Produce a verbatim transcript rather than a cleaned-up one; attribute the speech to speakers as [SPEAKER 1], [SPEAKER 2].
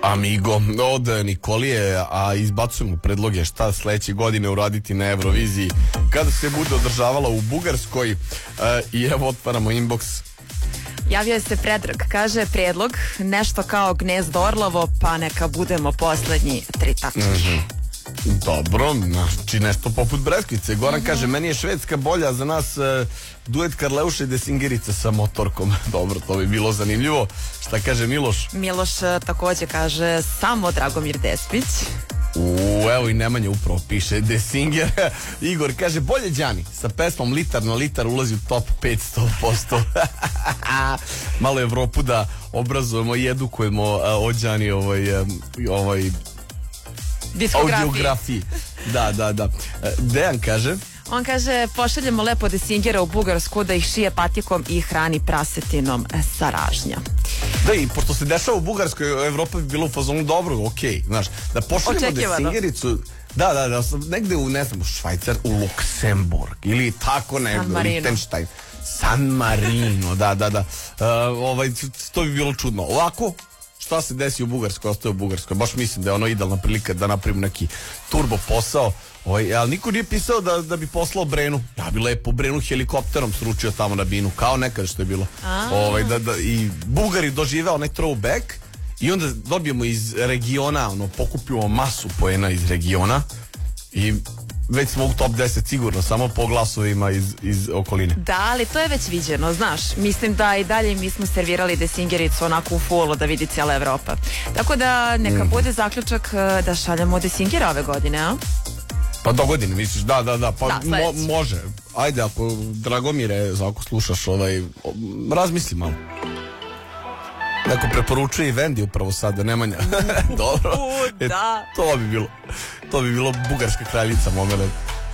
[SPEAKER 1] Amigo od Nikolije, a izbacujemo predloge šta sledeće godine uraditi na Euroviziji kada se bude održavala u Bugarskoj. E, i evo otvaramo inbox.
[SPEAKER 2] Javio se Predrag, kaže predlog nešto kao Gnezdo Orlovo, pa neka budemo poslednji, tri tačke.
[SPEAKER 1] Mm-hmm. Dobro, znači nešto poput Breskvice. Goran mm-hmm. kaže, meni je Švedska bolja, za nas uh, duet Karleuša i Desingerica sa motorkom. Dobro, to bi bilo zanimljivo. Šta kaže Miloš?
[SPEAKER 2] Miloš takođe kaže samo Dragomir Despić.
[SPEAKER 1] U, evo i Nemanja upravo piše Desinger. Igor kaže, bolje Đani sa pesmom Litar na litar ulazi u top petsto posto. Malo Evropu da obrazujemo i edukujemo uh, o Đani ovaj, um, ovaj audiografiji. Da, da, da. Dejan kaže...
[SPEAKER 2] On kaže, pošaljemo lepo Desingera u Bugarsku da ih šije patikom i hrani prasetinom sa ražnja.
[SPEAKER 1] Da, i pošto se dešava u Bugarskoj, Evropa bi bila u fazonu dobro, okej, okay, znaš, da pošaljemo Desingericu, da, da, da, negde u, ne znam, u Švajcar, u Luksemburg, ili tako negde, u Lichtenstein, San Marino, da, da, da, uh, ovaj, to bi bilo čudno. Ovako, šta se desi u Bugarskoj, ostaje u Bugarskoj. Baš mislim da je ono idealna prilika da napravim neki turbo posao. Ovaj, ali niko nije pisao da, da bi poslao Brenu. Ja bi lepo Brenu helikopterom sručio tamo na binu, kao nekad što je bilo. Ovaj, da, da, i Bugari dožive onaj throwback i onda dobijemo iz regiona, ono, pokupimo masu poena iz regiona i već smo u top deset sigurno, samo po glasovima iz, iz okoline.
[SPEAKER 2] Da, ali to je već viđeno, znaš. Mislim da i dalje mi smo servirali Desingericu onako u fullu da vidi cijela Evropa. Tako da neka mm. bude zaključak da šaljamo Desingera ove godine, a?
[SPEAKER 1] Pa do godine, misliš, da, da, da, pa da, mo, može. Ajde, ako Dragomire, ako slušaš, ovaj, razmisli malo. Neko preporučuje i Vendi upravo sada, Nemanja. Dobro.
[SPEAKER 2] Da.
[SPEAKER 1] E, to bi bilo, to bi bilo bugarska kraljica moment.